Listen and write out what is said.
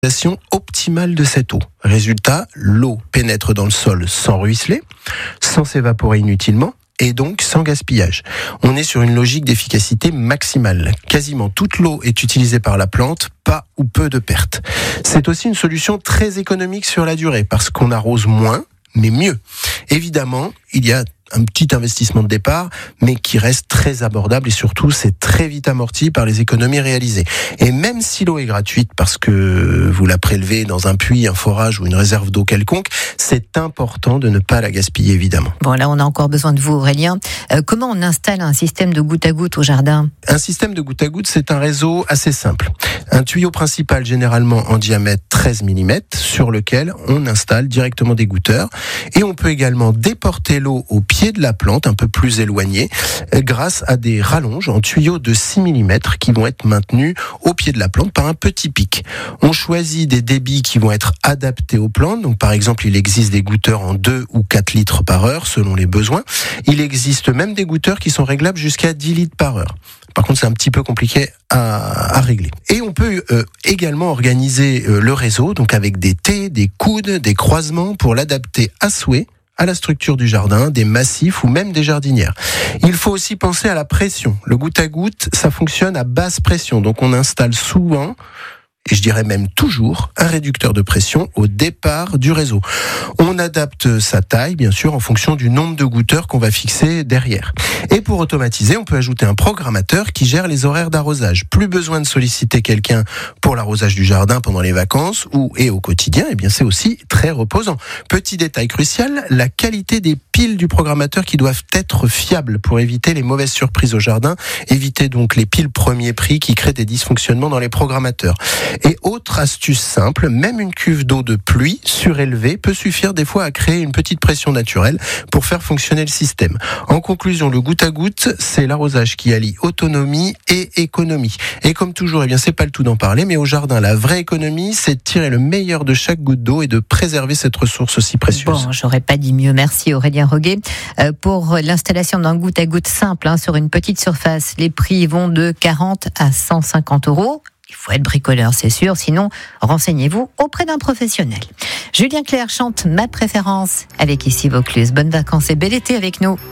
Optimale de cette eau. Résultat, l'eau pénètre dans le sol sans ruisseler, sans s'évaporer inutilement et donc sans gaspillage. On est sur une logique d'efficacité maximale. Quasiment toute l'eau est utilisée par la plante, pas ou peu de pertes. C'est aussi une solution très économique sur la durée parce qu'on arrose moins, mais mieux. Évidemment, il y a un petit investissement de départ, mais qui reste très abordable et surtout, c'est très vite amorti par les économies réalisées. Et même si l'eau est gratuite parce que vous la prélevez dans un puits, un forage ou une réserve d'eau quelconque, c'est important de ne pas la gaspiller, évidemment. Bon, là, on a encore besoin de vous, Aurélien. Comment on installe un système de goutte à goutte au jardin ? Un système de goutte à goutte, c'est un réseau assez simple. Un tuyau principal, généralement en diamètre 13 mm, sur lequel on installe directement des goutteurs. Et on peut également déporter l'eau au pied de la plante, un peu plus éloigné, grâce à des rallonges en tuyaux de 6 mm qui vont être maintenus au pied de la plante par un petit pic. On choisit des débits qui vont être adaptés aux plantes. Donc, par exemple, il existe des goutteurs en 2 ou 4 litres par heure, selon les besoins. Il existe même des goutteurs qui sont réglables jusqu'à 10 litres par heure. Par contre, c'est un petit peu compliqué à régler. Et on peut également organiser le réseau, donc avec des T, des coudes, des croisements pour l'adapter à souhait à la structure du jardin, des massifs ou même des jardinières. Il faut aussi penser à la pression. Le goutte à goutte, ça fonctionne à basse pression, donc on installe souvent, et je dirais même toujours, un réducteur de pression au départ du réseau. On adapte sa taille, bien sûr, en fonction du nombre de goutteurs qu'on va fixer derrière. Et pour automatiser, on peut ajouter un programmateur qui gère les horaires d'arrosage. Plus besoin de solliciter quelqu'un pour l'arrosage du jardin pendant les vacances et au quotidien, et bien c'est aussi très reposant. Petit détail crucial, la qualité des piles du programmateur qui doivent être fiables pour éviter les mauvaises surprises au jardin. Éviter donc les piles premier prix qui créent des dysfonctionnements dans les programmateurs. Et autre astuce simple, même une cuve d'eau de pluie surélevée peut suffire des fois à créer une petite pression naturelle pour faire fonctionner le système. En conclusion, le goutte à goutte, c'est l'arrosage qui allie autonomie et économie. Et comme toujours, c'est pas le tout d'en parler, mais au jardin, la vraie économie, c'est de tirer le meilleur de chaque goutte d'eau et de préserver cette ressource aussi précieuse. Bon, j'aurais pas dit mieux. Merci Aurélien Roguet. Pour l'installation d'un goutte à goutte simple sur une petite surface, les prix vont de 40 à 150 €. Il faut être bricoleur, c'est sûr, sinon renseignez-vous auprès d'un professionnel. Julien Clerc chante Ma préférence avec Ici Vaucluse. Bonnes vacances et bel été avec nous.